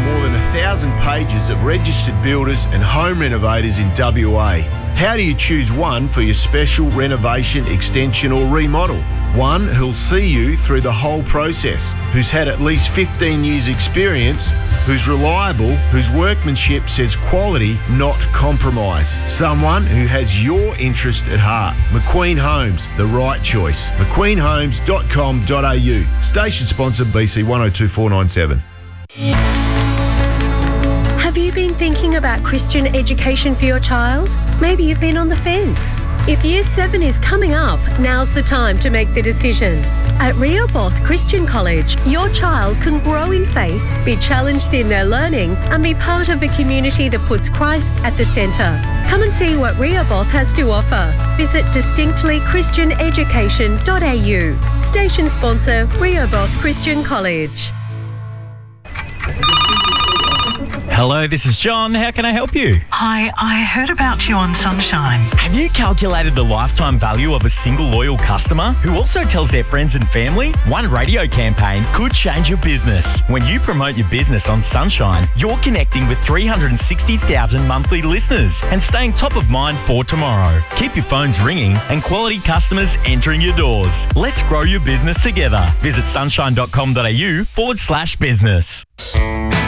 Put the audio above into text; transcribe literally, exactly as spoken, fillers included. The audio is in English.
more than a thousand pages of registered builders and home renovators in W A. How do you choose one for your special renovation, extension or remodel? One who'll see you through the whole process, who's had at least fifteen years experience, who's reliable, whose workmanship says quality, not compromise. Someone who has your interest at heart. McQueen Homes, the right choice. mcqueen homes dot com dot a u. Station sponsor B C one oh two four nine seven. Have you been thinking about Christian education for your child? Maybe you've been on the fence. If Year seven is coming up, now's the time to make the decision. At Rehoboth Christian College, your child can grow in faith, be challenged in their learning, and be part of a community that puts Christ at the centre. Come and see what Rehoboth has to offer. Visit distinctly christian education dot a u. Station sponsor, Rehoboth Christian College. Hello, this is John. How can I help you? Hi, I heard about you on Sunshine. Have you calculated the lifetime value of a single loyal customer who also tells their friends and family? One radio campaign could change your business. When you promote your business on Sunshine, you're connecting with three hundred sixty thousand monthly listeners and staying top of mind for tomorrow. Keep your phones ringing and quality customers entering your doors. Let's grow your business together. Visit sunshine dot com dot a u forward slash business.